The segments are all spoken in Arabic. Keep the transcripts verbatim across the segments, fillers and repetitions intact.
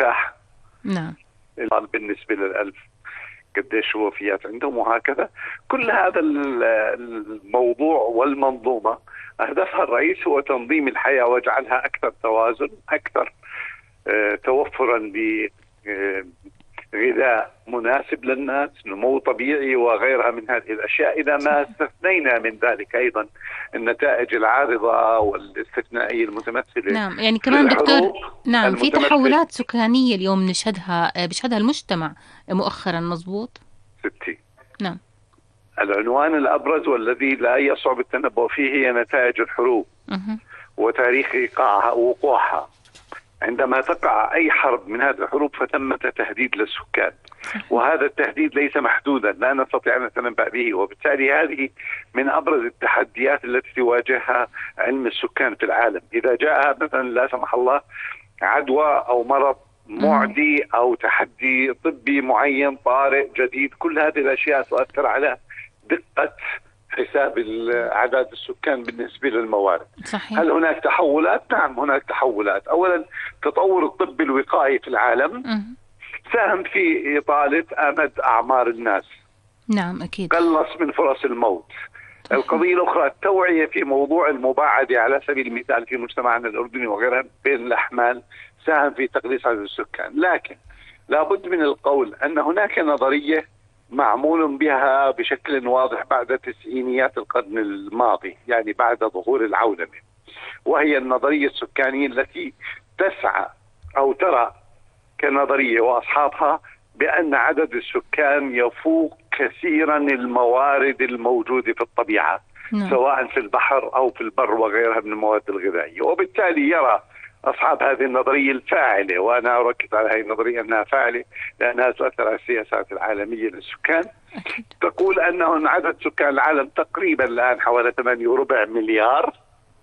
متاح. نعم. بالنسبة للألف قديش وفيات عندهم وهكذا. كل هذا الموضوع والمنظومة أهدافها الرئيس هو تنظيم الحياة وجعلها أكثر توازن، أكثر اه توفرا بغذاء مناسب للناس، نمو طبيعي وغيرها من هذه الأشياء. إذا ما استثنينا من ذلك أيضا النتائج العارضة والاستثنائية المتمثلة. نعم، يعني كمان دكتور، نعم، في تحولات سكانية اليوم نشهدها بيشهدها المجتمع مؤخرا، مضبوط؟ ستي. نعم. العنوان الأبرز والذي لا يصعب التنبؤ فيه هي نتائج الحروب أه. وتاريخ إيقاعها ووقوعها. عندما تقع أي حرب من هذه الحروب فثمة تهديد للسكان، وهذا التهديد ليس محدودا، لا نستطيع أن نتنبأ به، وبالتالي هذه من أبرز التحديات التي تواجهها علم السكان في العالم. إذا جاء مثلا لا سمح الله عدوى أو مرض معدي أو تحدي طبي معين طارئ جديد، كل هذه الأشياء تؤثر على دقة حساب أعداد السكان بالنسبة للموارد. صحيح. هل هناك تحولات؟ نعم هناك تحولات. أولا تطور الطب الوقائي في العالم أه. ساهم في إطالة أمد أعمار الناس. نعم أكيد. قلص من فرص الموت. صحيح. القضية الأخرى التوعية في موضوع المباعدة على سبيل المثال في مجتمعنا الأردني وغيرها بين الأحمال ساهم في تقليص عدد السكان. لكن لابد من القول أن هناك نظرية معمول بها بشكل واضح بعد تسعينيات القرن الماضي، يعني بعد ظهور العولمة، وهي النظرية السكانية التي تسعى أو ترى كنظرية وأصحابها بأن عدد السكان يفوق كثيرا الموارد الموجودة في الطبيعة. نعم. سواء في البحر أو في البر وغيرها من المواد الغذائية، وبالتالي يرى أصحاب هذه النظرية الفاعلة، وأنا أركز على هذه النظرية أنها فاعلة لأنها تؤثر على السياسات العالمية للسكان. تقول أنه عدد سكان العالم تقريبا الآن حوالي ثمانية وربع مليار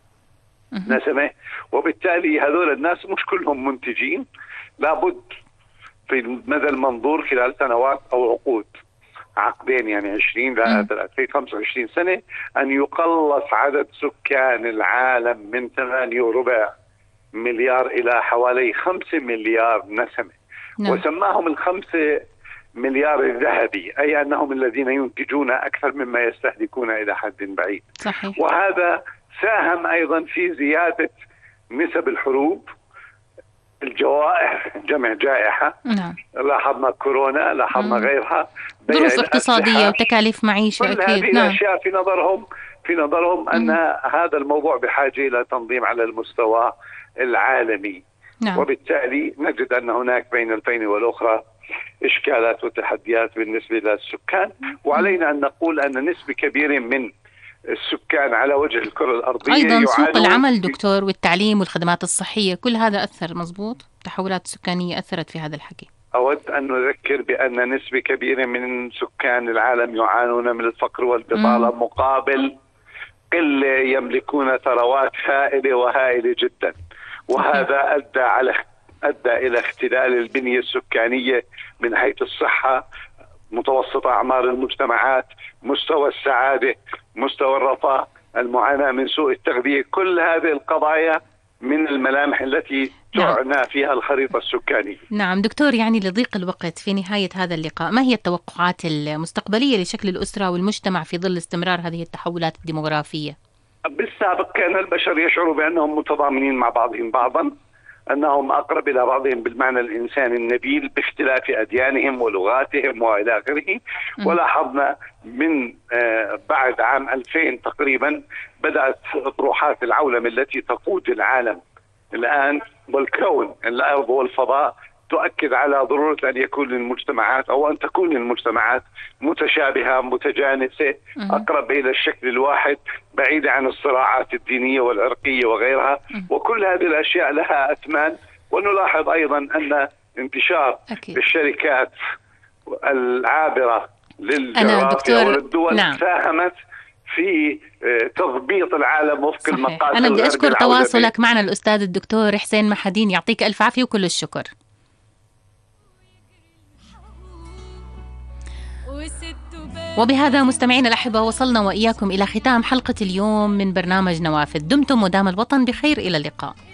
نسمة، وبالتالي هذول الناس مش كلهم منتجين. لابد في مدى المنظور خلال سنوات أو عقود، عقدين يعني عشرين ل ثلاثين خمسة وعشرين سنة، أن يقلص عدد سكان العالم من ثمانية وربع مليار إلى حوالي خمسة مليار نسمة. نعم. وسماهم الخمسة مليار الذهبي، أي أنهم الذين ينتجون أكثر مما يستهلكون إلى حد بعيد. صحيح. وهذا ساهم أيضا في زيادة نسب الحروب، الجوائح، جمع جائحة. نعم. لاحظنا كورونا، لاحظنا مم. غيرها، ظروف اقتصادية وتكاليف معيشة. كل أكيد. هذه نعم. الأشياء في نظرهم في نظرهم أن مم. هذا الموضوع بحاجة إلى تنظيم على المستوى العالمي. نعم. وبالتالي نجد أن هناك بين الفين والأخرى إشكالات وتحديات بالنسبة للسكان، وعلينا أن نقول أن نسبة كبيرة من السكان على وجه الكرة الأرضية أيضا سوق العمل دكتور والتعليم والخدمات الصحية، كل هذا أثر. مظبوط، التحولات السكانية أثرت في هذا الحكي. أود أن نذكر بأن نسبة كبيرة من سكان العالم يعانون من الفقر والبطالة مم. مقابل قلة يملكون ثروات هائلة وهائلة جدا، وهذا أدى على أدى إلى اختلال البنية السكانية من حيث الصحة، متوسط أعمار المجتمعات، مستوى السعادة، مستوى الرفاه، المعاناة من سوء التغذية. كل هذه القضايا من الملامح التي تعنى فيها الخريطة السكانية. نعم دكتور، يعني لضيق الوقت في نهاية هذا اللقاء، ما هي التوقعات المستقبلية لشكل الأسرة والمجتمع في ظل استمرار هذه التحولات الديموغرافية؟ بالسابق كان البشر يشعروا بأنهم متضامنين مع بعضهم بعضا، أنهم أقرب إلى بعضهم بالمعنى الإنساني النبيل باختلاف أديانهم ولغاتهم وإلى آخره. ولاحظنا من بعد عام ألفين تقريبا بدأت أطروحات العولمة التي تقود العالم الآن والكون، الأرض والفضاء، تؤكد على ضرورة أن يكون المجتمعات أو أن تكون المجتمعات متشابهة متجانسة، أقرب إلى الشكل الواحد، بعيدة عن الصراعات الدينية والعرقية وغيرها. وكل هذه الأشياء لها أثمان. ونلاحظ أيضا أن انتشار أكيد. الشركات العابرة للجغرافيا والدول نعم. ساهمت في تضبيط العالم وفق المقاصد. أنا بدي أشكر تواصلك معنا الأستاذ الدكتور حسين محدين، يعطيك ألف عافية وكل الشكر. وبهذا مستمعينا الأحبة وصلنا وإياكم إلى ختام حلقة اليوم من برنامج نوافذ. دمتم ودام الوطن بخير، إلى اللقاء.